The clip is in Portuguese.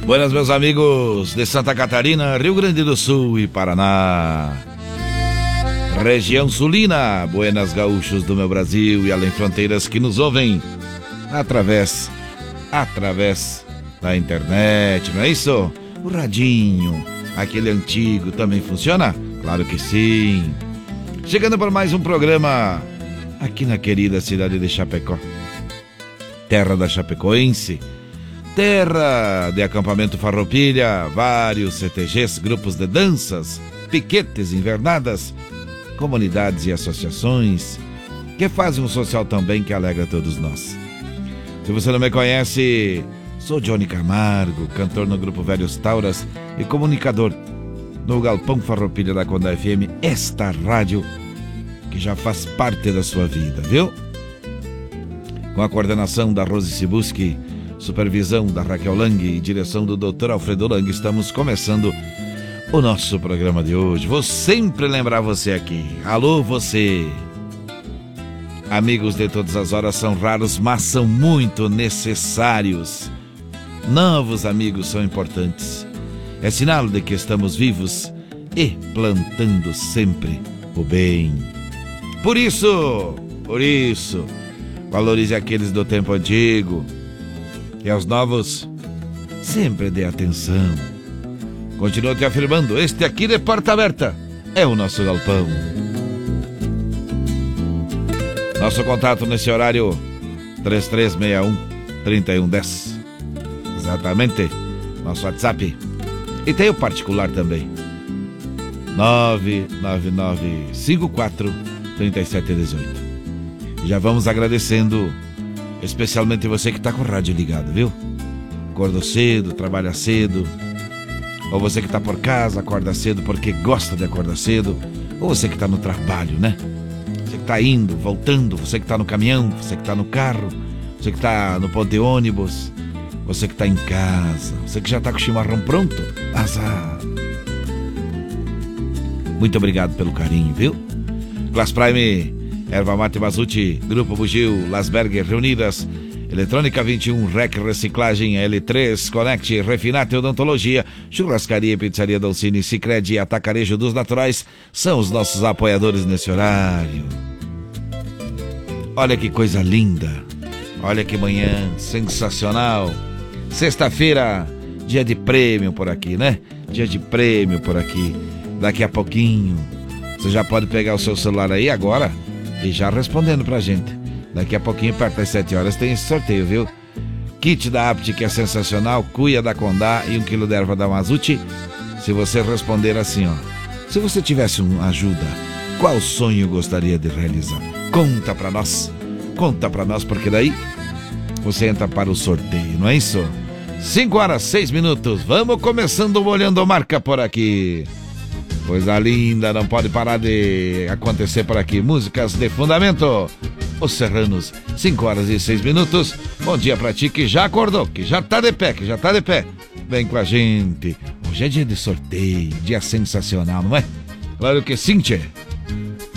Buenas, meus amigos de Santa Catarina, Rio Grande do Sul e Paraná. Região sulina, buenas gaúchos do meu Brasil e além fronteiras que nos ouvem através da internet, não é isso? O radinho, aquele antigo, também funciona? Claro que sim. Chegando para mais um programa aqui na querida cidade de Chapecó, terra da Chapecoense, terra de acampamento Farroupilha, vários CTGs, grupos de danças, piquetes, invernadas, comunidades e associações que fazem um social também que alegra todos nós. Se você não me conhece, sou Johnny Camargo, cantor no grupo Velhos Tauras e comunicador no Galpão Farroupilha da Conda FM, esta rádio que já faz parte da sua vida, viu? Com a coordenação da Rose Sibuski, supervisão da Raquel Lang e direção do Dr. Alfredo Lang, estamos começando o nosso programa de hoje. Vou sempre lembrar você aqui. Alô, você! Amigos de todas as horas são raros, mas são muito necessários. Novos amigos são importantes. É sinal de que estamos vivos e plantando sempre o bem. Por isso, valorize aqueles do tempo antigo e aos novos sempre dê atenção. Continua te afirmando, este aqui de porta aberta é o nosso galpão. Nosso contato nesse horário 3361-3110. Exatamente, nosso WhatsApp. E tem o particular também, 999543718. Já vamos agradecendo especialmente você que está com o rádio ligado, viu? Acorda cedo, trabalha cedo, ou você que está por casa, acorda cedo porque gosta de acordar cedo, ou você que está no trabalho, né? Você que está indo, voltando, você que está no caminhão, você que está no carro, você que está no ponto de ônibus, você que está em casa, você que já está com o chimarrão pronto, azar. Muito obrigado pelo carinho, viu? Class Prime, Erva Mate Bazuti, Grupo Bugio, Lasberger Reunidas, Eletrônica 21, Rec Reciclagem, L3, Connect, Refinate Odontologia, Churrascaria e Pizzaria Dolcine, Sicredi e Atacarejo dos Naturais são os nossos apoiadores nesse horário. Olha que coisa linda, olha que manhã sensacional. Sexta-feira, dia de prêmio por aqui, né? Dia de prêmio por aqui. Daqui a pouquinho, você já pode pegar o seu celular aí agora e já respondendo pra gente. Daqui a pouquinho, perto das 7 horas, tem esse sorteio, viu? Kit da Apt, que é sensacional, cuia da Condá e 1 kg de erva da Mazuti. Se você responder assim, ó, se você tivesse uma ajuda, qual sonho gostaria de realizar? Conta pra nós, porque daí você entra para o sorteio, não é isso? 5h06, vamos começando o Olhando Marca por aqui. Coisa linda, não pode parar de acontecer por aqui. Músicas de fundamento, Os Serranos, 5h06. Bom dia pra ti que já acordou, que já tá de pé, Vem com a gente. Hoje é dia de sorteio, dia sensacional, não é? Claro que sim, tchê.